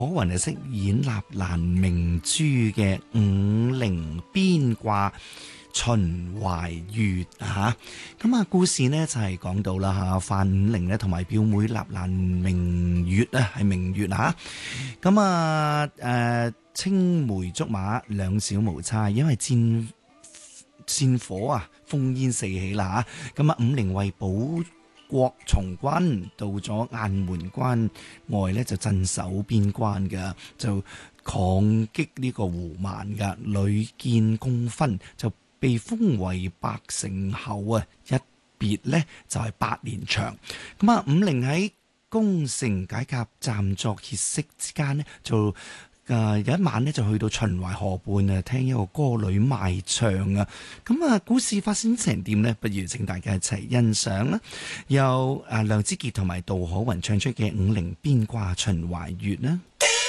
可雲係飾演納蘭明珠嘅五陵邊掛秦淮月嚇，咁啊故事呢就係講到啦嚇，范五陵呢同埋表妹納蘭明月啊係明月嚇，咁青梅竹馬兩小無猜，因為戰火啊烽煙四起啦嚇，咁五陵為保國從軍到咗雁門關外呢，就鎮守邊關嘅，就抗擊呢個胡蠻嘅，屢建功勳，就被封為百城侯啊！一別呢，就係8年長。咁啊，五陵喺攻城解甲、暫作歇息之間呢，就有一晚呢，就去到秦淮河畔啊，聽一個歌女賣唱啊。咁啊，故事發生成點呢？不如請大家一齊欣賞啦。由梁之傑同埋杜可雲唱出嘅《五陵邊掛秦淮月》啦。